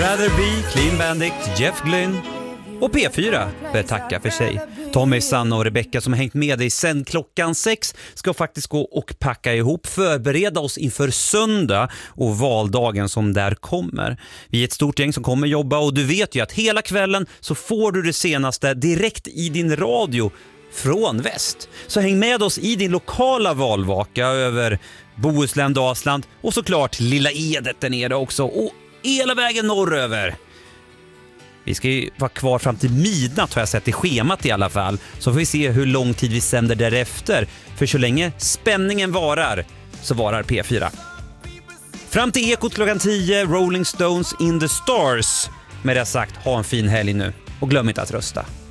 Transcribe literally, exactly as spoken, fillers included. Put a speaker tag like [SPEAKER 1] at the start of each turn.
[SPEAKER 1] Rather Be, Clean Bandit, Jeff Glynne och P fyra betackar för sig. Tommy, Sanna och Rebecca som har hängt med dig sedan klockan sex ska faktiskt gå och packa ihop, förbereda oss inför söndag och valdagen som där kommer. Vi är ett stort gäng som kommer jobba och du vet ju att hela kvällen så får du det senaste direkt i din radio från väst. Så häng med oss i din lokala valvaka över Bohuslän, Dalsland och såklart Lilla Edet där nere också och hela vägen norröver. Vi ska ju vara kvar fram till midnatt har jag sett i schemat i alla fall. Så får vi se hur lång tid vi sänder därefter. För så länge spänningen varar så varar P fyra. Fram till Ekot klockan tio, Rolling Stones in the Stars. Med det sagt, ha en fin helg nu och glöm inte att rösta.